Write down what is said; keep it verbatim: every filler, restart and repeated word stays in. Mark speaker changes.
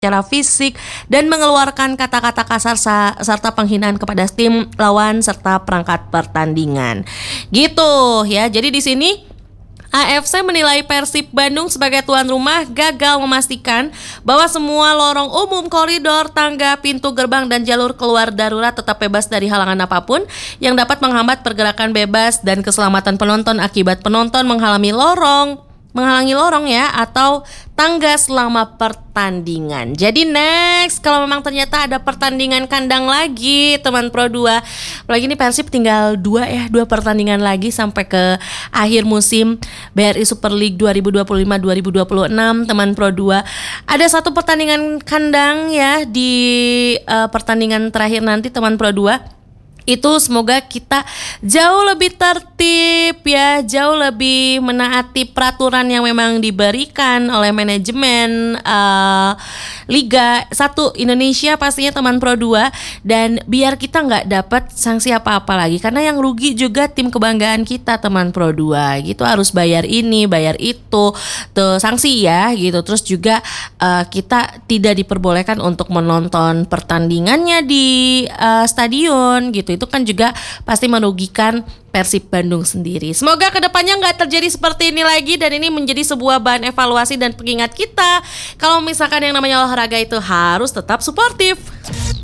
Speaker 1: secara fisik dan mengeluarkan kata-kata kasar sa- serta penghinaan kepada tim lawan serta perangkat pertandingan. Gitu ya. Jadi di sini A F C menilai Persib Bandung sebagai tuan rumah gagal memastikan bahwa semua lorong umum, koridor, tangga, pintu gerbang, dan jalur keluar darurat tetap bebas dari halangan apapun yang dapat menghambat pergerakan bebas dan keselamatan penonton akibat penonton menghalangi lorong menghalangi lorong ya atau tangga selama pertandingan. Jadi next, kalau memang ternyata ada pertandingan kandang lagi teman Pro dua, apalagi ini Persib tinggal dua ya, dua pertandingan lagi sampai ke akhir musim B R I Super League dua ribu dua puluh lima dua ribu dua puluh enam teman Pro dua. Ada satu pertandingan kandang ya di uh, pertandingan terakhir nanti teman Pro dua. Itu semoga kita jauh lebih tertib ya, jauh lebih menaati peraturan yang memang diberikan oleh manajemen uh, Liga satu Indonesia pastinya teman Pro dua, dan biar kita nggak dapat sanksi apa-apa lagi, karena yang rugi juga tim kebanggaan kita teman Pro dua gitu, harus bayar ini bayar itu tuh sanksi ya gitu. Terus juga uh, kita tidak diperbolehkan untuk menonton pertandingannya di uh, stadion gitu. Itu kan juga pasti merugikan Persib Bandung sendiri. Semoga kedepannya nggak terjadi seperti ini lagi, dan ini menjadi sebuah bahan evaluasi dan pengingat kita kalau misalkan yang namanya olahraga itu harus tetap suportif.